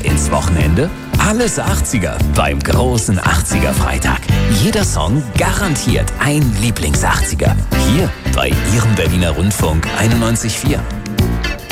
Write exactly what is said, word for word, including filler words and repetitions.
ins Wochenende? Alles achtziger beim großen achtziger-Freitag. Jeder Song garantiert ein Lieblings-achtziger. Hier bei Ihrem Berliner Rundfunk einundneunzig Komma vier.